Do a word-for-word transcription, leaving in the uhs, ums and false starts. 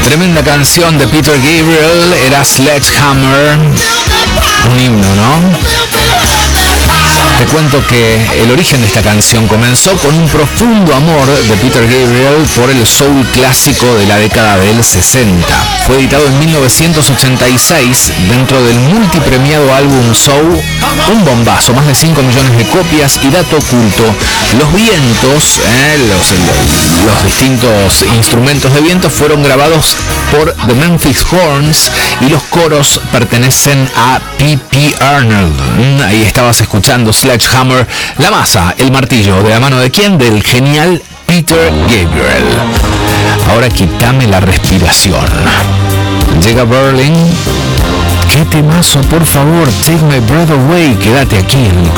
Tremenda canción de Peter Gabriel, era Sledgehammer, un himno, ¿no? Te cuento que el origen de esta canción comenzó con un profundo amor de Peter Gabriel por el soul clásico de la década del sesenta. Fue editado en mil novecientos ochenta y seis dentro del multipremiado álbum Soul, un bombazo, más de cinco millones de copias. Y dato oculto, los vientos, eh, los, los distintos instrumentos de viento fueron grabados por The Memphis Horns y los coros pertenecen a P P Arnold. Ahí estabas escuchando Sledgehammer, la masa, el martillo, ¿de la mano de quién? Del genial Peter Gabriel. Ahora quítame la respiración. Llega Berlin. ¡Qué temazo, por favor! Take my breath away. Quédate aquí en el